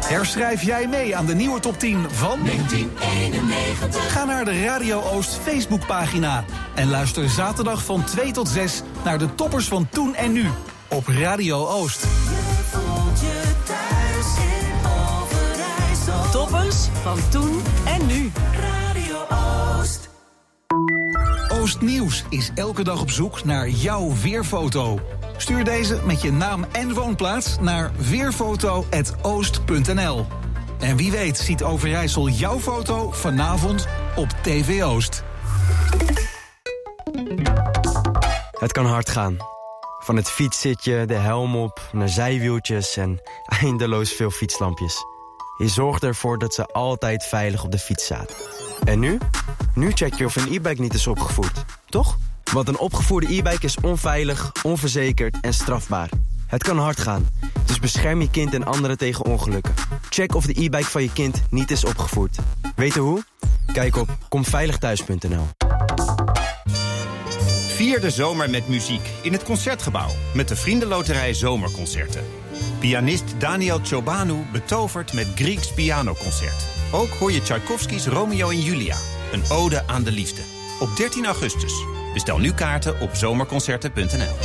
Herschrijf jij mee aan de nieuwe top 10 van 1991. Ga naar de Radio Oost Facebookpagina en luister zaterdag van 2 tot 6 naar de toppers van toen en nu op Radio Oost. Je voelt je thuis in Overijssel. Toppers van toen en nu. Radio Oost. Oost Nieuws is elke dag op zoek naar jouw weerfoto. Stuur deze met je naam en woonplaats naar weerfoto@oost.nl. En wie weet ziet Overijssel jouw foto vanavond op TV Oost. Het kan hard gaan. Van het fietszitje, de helm op, naar zijwieltjes en eindeloos veel fietslampjes. Je zorgt ervoor dat ze altijd veilig op de fiets zaten. En nu? Nu check je of een e-bike niet is opgevoerd, toch? Want een opgevoerde e-bike is onveilig, onverzekerd en strafbaar. Het kan hard gaan, dus bescherm je kind en anderen tegen ongelukken. Check of de e-bike van je kind niet is opgevoerd. Weten hoe? Kijk op komveiligthuis.nl. Vier de zomer met muziek in het Concertgebouw met de Vriendenloterij Zomerconcerten. Pianist Daniel Ciobanu betovert met Grieks pianoconcert. Ook hoor je Tchaikovskys Romeo en Julia, een ode aan de liefde. Op 13 augustus. Bestel nu kaarten op zomerconcerten.nl.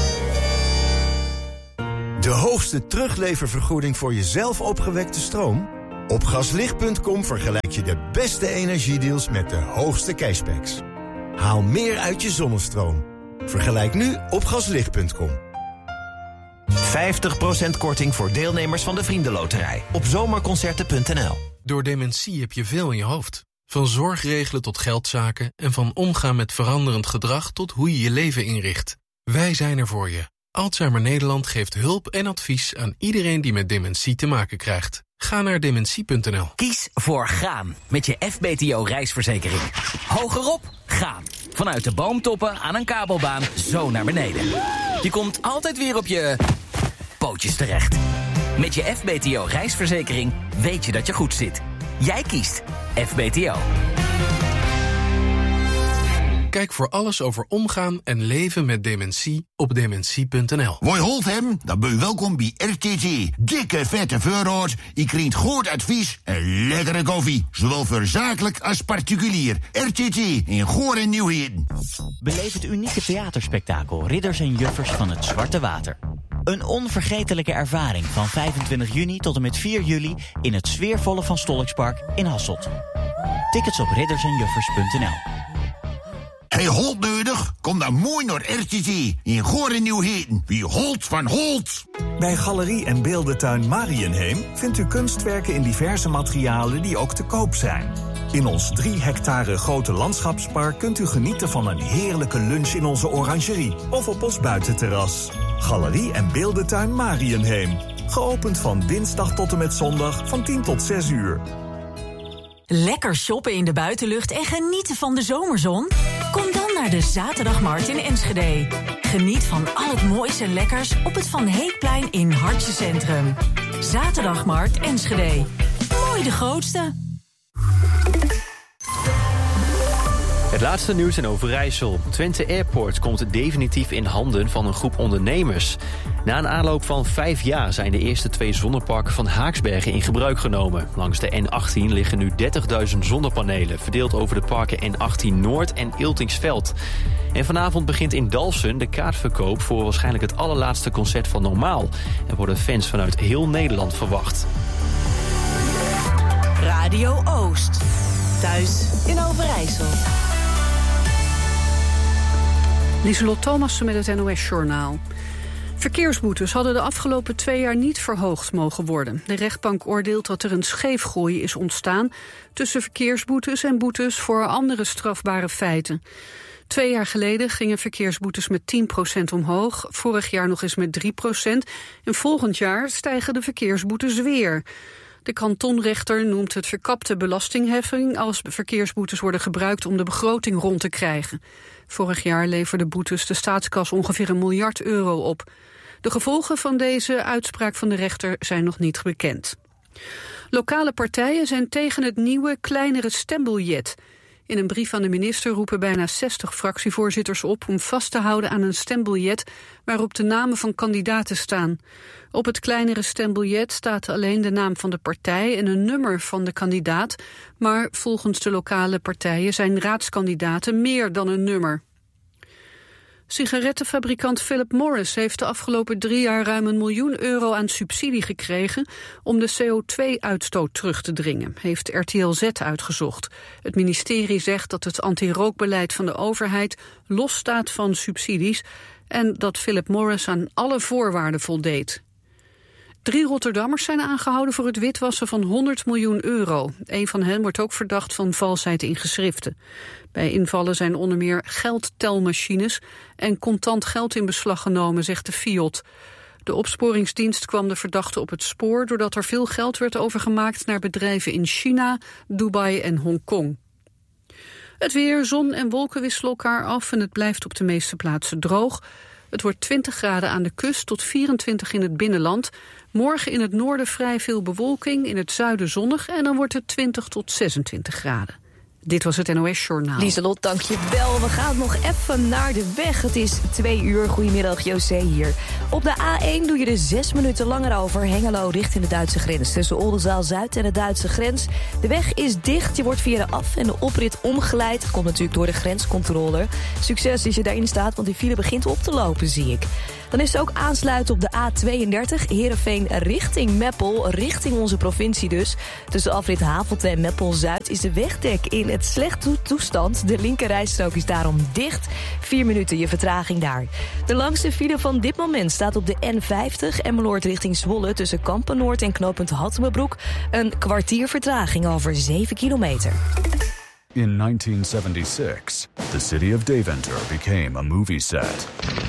De hoogste terugleververgoeding voor je zelf opgewekte stroom? Op gaslicht.com vergelijk je de beste energiedeals met de hoogste cashbacks. Haal meer uit je zonnestroom. Vergelijk nu op gaslicht.com. 50% korting voor deelnemers van de Vriendenloterij op zomerconcerten.nl. Door dementie heb je veel in je hoofd. Van zorgregelen tot geldzaken en van omgaan met veranderend gedrag tot hoe je je leven inricht. Wij zijn er voor je. Alzheimer Nederland geeft hulp en advies aan iedereen die met dementie te maken krijgt. Ga naar dementie.nl. Kies voor gaan met je FBTO reisverzekering. Hogerop, gaan. Vanuit de boomtoppen aan een kabelbaan zo naar beneden. Je komt altijd weer op je pootjes terecht. Met je FBTO reisverzekering weet je dat je goed zit. Jij kiest FBTO. Kijk voor alles over omgaan en leven met dementie op dementie.nl. Woi holt hem? Dan ben je welkom bij RTT. Dikke vette voorraad, je krijgt goed advies en lekkere koffie. Zowel voor zakelijk als particulier. RTT in Goor en Nieuwheden. Beleef het unieke theaterspektakel Ridders en Juffers van het Zwarte Water. Een onvergetelijke ervaring van 25 juni tot en met 4 juli... in het sfeervolle Van Stolkspark in Hasselt. Tickets op riddersenjuffers.nl. Hey, Holt nodig? Kom dan mooi naar RTT in Goor en Nieuwheden. Wie Holt van Holt. Bij Galerie en Beeldentuin Mariënheem vindt u kunstwerken in diverse materialen die ook te koop zijn. In ons 3 hectare grote landschapspark kunt u genieten van een heerlijke lunch in onze orangerie of op ons buitenterras. Galerie en Beeldentuin Mariënheem. Geopend van dinsdag tot en met zondag van 10 tot 6 uur. Lekker shoppen in de buitenlucht en genieten van de zomerzon? Kom dan naar de Zaterdagmarkt in Enschede. Geniet van al het moois en lekkers op het Van Heekplein in Hartje Centrum. Zaterdagmarkt Enschede. Mooi de grootste. Het laatste nieuws in Overijssel. Twente Airport komt definitief in handen van een groep ondernemers. Na een aanloop van 5 jaar zijn de eerste 2 zonneparken van Haaksbergen in gebruik genomen. Langs de N18 liggen nu 30.000 zonnepanelen, verdeeld over de parken N18 Noord en Iltingsveld. En vanavond begint in Dalfsen de kaartverkoop voor waarschijnlijk het allerlaatste concert van Normaal. Er worden fans vanuit heel Nederland verwacht. Radio Oost. Thuis in Overijssel. Lieselot Thomassen met het NOS-journaal. Verkeersboetes hadden de afgelopen 2 jaar niet verhoogd mogen worden. De rechtbank oordeelt dat er een scheefgroei is ontstaan tussen verkeersboetes en boetes voor andere strafbare feiten. 2 jaar geleden gingen verkeersboetes met 10% omhoog, vorig jaar nog eens met 3%... en volgend jaar stijgen de verkeersboetes weer. De kantonrechter noemt het verkapte belastingheffing als verkeersboetes worden gebruikt om de begroting rond te krijgen. Vorig jaar leverden boetes de staatskas ongeveer €1 miljard op. De gevolgen van deze uitspraak van de rechter zijn nog niet bekend. Lokale partijen zijn tegen het nieuwe, kleinere stembiljet. In een brief aan de minister roepen bijna 60 fractievoorzitters op om vast te houden aan een stembiljet waarop de namen van kandidaten staan. Op het kleinere stembiljet staat alleen de naam van de partij en een nummer van de kandidaat, maar volgens de lokale partijen zijn raadskandidaten meer dan een nummer. Sigarettenfabrikant Philip Morris heeft de afgelopen 3 jaar ruim €1 miljoen aan subsidie gekregen om de CO2-uitstoot terug te dringen, heeft RTL Z uitgezocht. Het ministerie zegt dat het anti-rookbeleid van de overheid losstaat van subsidies en dat Philip Morris aan alle voorwaarden voldeed. 3 Rotterdammers zijn aangehouden voor het witwassen van €100 miljoen. Een van hen wordt ook verdacht van valsheid in geschriften. Bij invallen zijn onder meer geldtelmachines en contant geld in beslag genomen, zegt de FIOD. De opsporingsdienst kwam de verdachte op het spoor doordat er veel geld werd overgemaakt naar bedrijven in China, Dubai en Hongkong. Het weer, zon en wolken wisselen elkaar af en het blijft op de meeste plaatsen droog. Het wordt 20 graden aan de kust tot 24 in het binnenland. Morgen in het noorden vrij veel bewolking, in het zuiden zonnig en dan wordt het 20 tot 26 graden. Dit was het NOS Journaal. Lieselot, dank je wel. We gaan nog even naar de weg. Het is 2 uur. Goedemiddag, José hier. Op de A1 doe je er 6 minuten langer over. Hengelo richting de Duitse grens. Tussen Oldenzaal-Zuid en de Duitse grens. De weg is dicht. Je wordt via de af- en de oprit omgeleid. Dat komt natuurlijk door de grenscontrole. Succes als je daarin staat, want die file begint op te lopen, zie ik. Dan is er ook aansluiten op de A32, Heerenveen richting Meppel, richting onze provincie dus. Tussen afrit Havelte en Meppel-Zuid is de wegdek in het slechte toestand. De linkerrijstrook is daarom dicht. 4 minuten je vertraging daar. De langste file van dit moment staat op de N50, Emmeloord richting Zwolle, tussen Kampen-Noord en knooppunt Hattemerbroek. Een kwartier vertraging over 7 kilometer. In 1976, the city of Deventer became a movie set.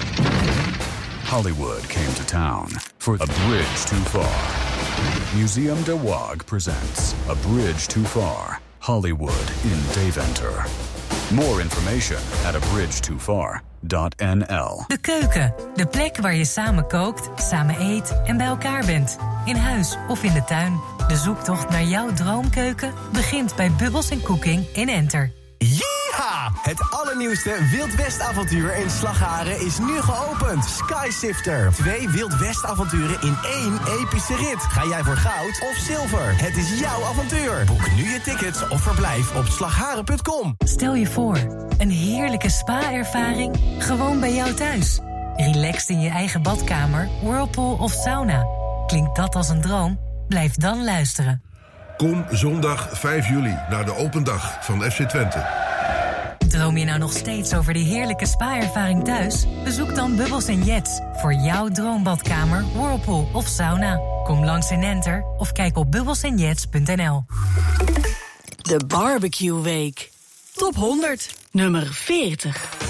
Hollywood came to town for A Bridge Too Far. Museum de Waag presents A Bridge Too Far, Hollywood in Deventer. More information at abridgetofar.nl. De keuken, de plek waar je samen kookt, samen eet en bij elkaar bent. In huis of in de tuin. De zoektocht naar jouw droomkeuken begint bij Bubbles & Cooking in Enter. Yeeha! Het allernieuwste Wild West avontuur in Slagharen is nu geopend. Skysifter. 2 Wild West avonturen in 1 epische rit. Ga jij voor goud of zilver? Het is jouw avontuur. Boek nu je tickets of verblijf op slagharen.com. Stel je voor, een heerlijke spa-ervaring gewoon bij jou thuis. Relaxed in je eigen badkamer, whirlpool of sauna. Klinkt dat als een droom? Blijf dan luisteren. Kom zondag 5 juli naar de open dag van FC Twente. Droom je nou nog steeds over die heerlijke spa-ervaring thuis? Bezoek dan Bubbles & Jets voor jouw droombadkamer, whirlpool of sauna. Kom langs in Enter of kijk op bubbelsandjets.nl. De Barbecue Week. Top 100, nummer 40.